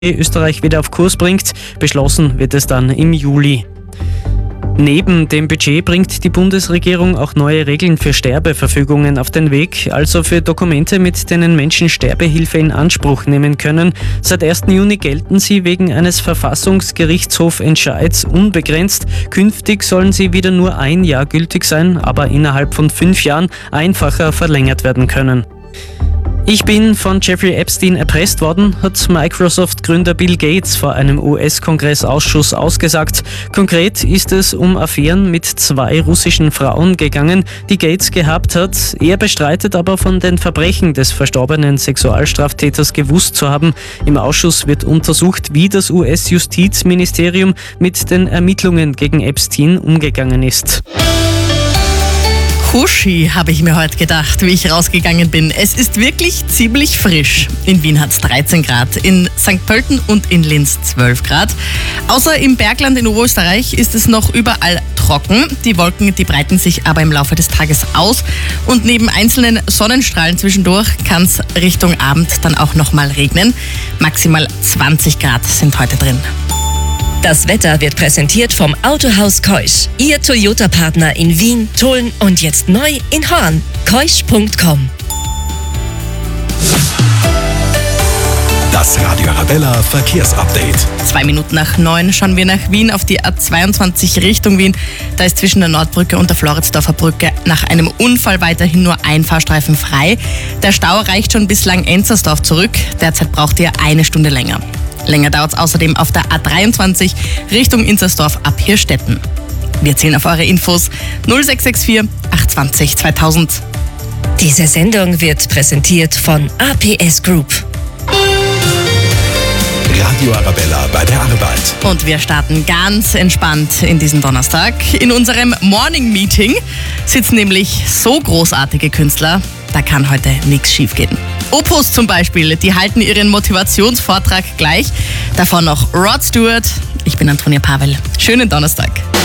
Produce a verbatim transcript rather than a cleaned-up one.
Österreich wieder auf Kurs bringt. Beschlossen wird es dann im Juli. Neben dem Budget bringt die Bundesregierung auch neue Regeln für Sterbeverfügungen auf den Weg, also für Dokumente, mit denen Menschen Sterbehilfe in Anspruch nehmen können. Seit ersten Juni gelten sie wegen eines Verfassungsgerichtshofentscheids unbegrenzt. Künftig sollen sie wieder nur ein Jahr gültig sein, aber innerhalb von fünf Jahren einfacher verlängert werden können. Ich bin von Jeffrey Epstein erpresst worden, hat Microsoft-Gründer Bill Gates vor einem U S-Kongressausschuss ausgesagt. Konkret ist es um Affären mit zwei russischen Frauen gegangen, die Gates gehabt hat. Er bestreitet aber, von den Verbrechen des verstorbenen Sexualstraftäters gewusst zu haben. Im Ausschuss wird untersucht, wie das U S-Justizministerium mit den Ermittlungen gegen Epstein umgegangen ist. Kuschi, habe ich mir heute gedacht, wie ich rausgegangen bin. Es ist wirklich ziemlich frisch. In Wien hat es dreizehn Grad, in Sankt Pölten und in Linz zwölf Grad. Außer im Bergland in Oberösterreich ist es noch überall trocken. Die Wolken, die breiten sich aber im Laufe des Tages aus. Und neben einzelnen Sonnenstrahlen zwischendurch kann es Richtung Abend dann auch nochmal regnen. Maximal zwanzig Grad sind heute drin. Das Wetter wird präsentiert vom Autohaus Keusch. Ihr Toyota-Partner in Wien, Tulln und jetzt neu in Horn. keusch punkt com. Das Radio Arabella Verkehrsupdate. Zwei Minuten nach neun schauen wir nach Wien auf die A zweiundzwanzig Richtung Wien. Da ist zwischen der Nordbrücke und der Floridsdorfer Brücke nach einem Unfall weiterhin nur ein Fahrstreifen frei. Der Stau reicht schon bis Langenzersdorf zurück. Derzeit braucht ihr eine Stunde länger. Länger dauert es außerdem auf der A dreiundzwanzig Richtung Inzersdorf ab Hirstetten. Wir zählen auf eure Infos null sechs sechs vier acht zwei null zweitausend. Diese Sendung wird präsentiert von A P S Group. Radio Arabella bei der Arbeit. Und wir starten ganz entspannt in diesen Donnerstag. In unserem Morning Meeting sitzen nämlich so großartige Künstler, da kann heute nichts schiefgehen. Opus zum Beispiel, die halten ihren Motivationsvortrag gleich. Davon noch Rod Stewart. Ich bin Antonia Pavel. Schönen Donnerstag.